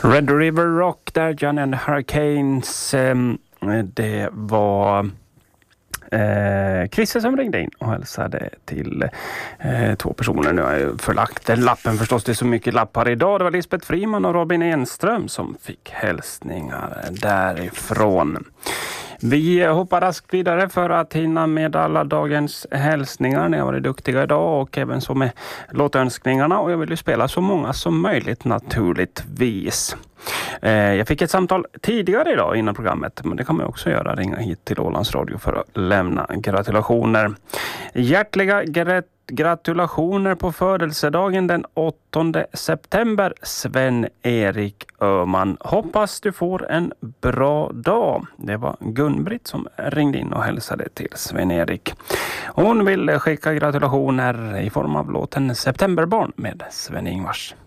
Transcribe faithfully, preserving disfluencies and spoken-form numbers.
Red River Rock där, John and the Hurricanes. Det var eh, Christer som ringde in och hälsade till eh, två personer. Nu har jag förlagt den lappen förstås, det är så mycket lappar idag. Det var Lisbeth Friman och Robin Enström som fick hälsningar därifrån. Vi hoppar raskt vidare för att hinna med alla dagens hälsningar. Ni har varit duktiga idag och även så med låtönskningarna. Och jag vill ju spela så många som möjligt naturligtvis. Jag fick ett samtal tidigare idag innan programmet, men det kan man också göra. Ringa hit till Ålands Radio för att lämna gratulationer. Hjärtliga grat- gratulationer på födelsedagen den åttonde september, Sven-Erik Öhman. Hoppas du får en bra dag. Det var Gun-Britt som ringde in och hälsade till Sven-Erik. Hon vill skicka gratulationer i form av låten Septemberbarn med Sven-Ingvars.